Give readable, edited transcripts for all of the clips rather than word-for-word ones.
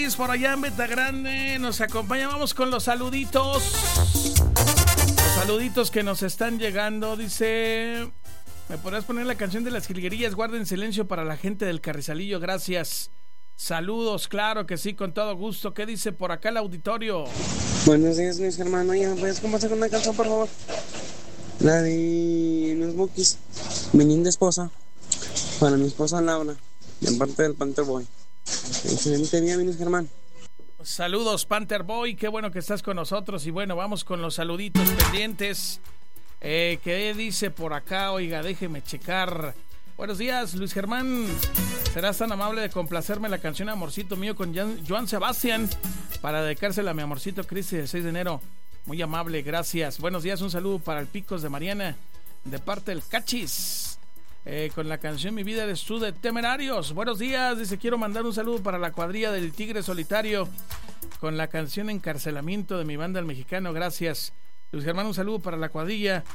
Luis, por allá en Beta Grande, nos acompaña. Vamos con los saluditos. Los saluditos que nos están llegando. Dice: ¿me podrás poner la canción de las jilguerillas? Guarden silencio para la gente del Carrizalillo, gracias. Saludos, claro que sí, con todo gusto. ¿Qué dice por acá el auditorio? Buenos días, Luis Germán. Oye, ¿me puedes complacer con una canción, por favor? La de los Bookies, mi linda esposa, para mi esposa Laura, de parte del Panther Boy. Excelente día, Luis Germán. Saludos, Panther Boy, qué bueno que estás con nosotros. Y bueno, vamos con los saluditos pendientes. ¿Qué dice por acá? Oiga, déjeme checar. Buenos días, Luis Germán. ¿Serás tan amable de complacerme la canción Amorcito Mío con Joan Sebastián para dedicársela a mi amorcito Cristi del 6 de enero? Muy amable, gracias. Buenos días, un saludo para el Picos de Mariana, de parte del Cachis, con la canción Mi vida eres tú de Temerarios. Buenos días, dice: quiero mandar un saludo para la cuadrilla del Tigre Solitario con la canción Encarcelamiento de mi banda El Mexicano, gracias. Luis Germán, un saludo para la cuadrilla.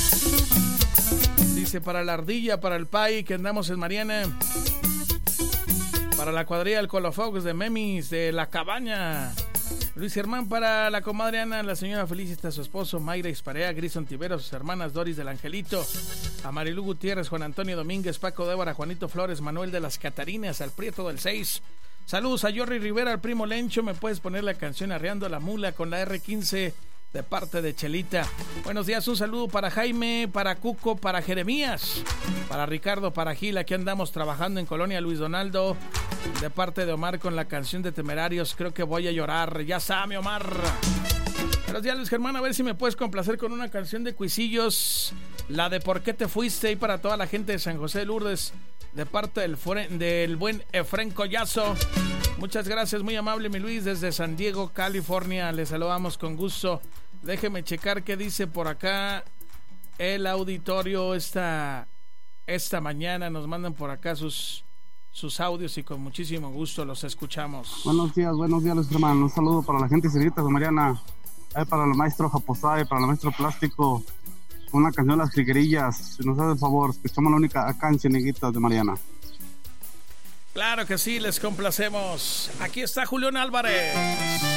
Dice: para la ardilla, para el Pai, que andamos en Mariana. Para la cuadrilla del Colofox de Memis, de La Cabaña. Luis Germán, para la comadre Ana, la señora Felicita, su esposo Mayra Isparea, Grison Tiveros, sus hermanas Doris del Angelito, a Marilú Gutiérrez, Juan Antonio Domínguez, Paco Débora, Juanito Flores, Manuel de las Catarinas, al Prieto del 6. Saludos a Jorri Rivera, al primo Lencho. ¿Me puedes poner la canción Arreando la Mula con la R15 de parte de Chelita? Buenos días, un saludo para Jaime, para Cuco, para Jeremías, para Ricardo, para Gil. Aquí andamos trabajando en Colonia Luis Donaldo, de parte de Omar con la canción de Temerarios, Creo que voy a llorar. Ya está, mi Omar. Buenos días, Luis Germán, a ver si me puedes complacer con una canción de Cuisillos, la de ¿Por qué te fuiste? Y para toda la gente de San José de Lourdes, de parte del buen Efren Collazo. Muchas gracias, muy amable mi Luis, desde San Diego, California. Le saludamos con gusto. Déjeme checar qué dice por acá el auditorio esta mañana. Nos mandan por acá sus audios y con muchísimo gusto los escuchamos. Buenos días, Luis Germán. Un saludo para la gente cerita de Mariana, para el maestro Japosay, para el maestro Plástico. Una canción de las jilguerillas. Si nos hace el favor, escuchamos la única acá en Cieneguitas de Mariana. Claro que sí, les complacemos. Aquí está Julián Álvarez.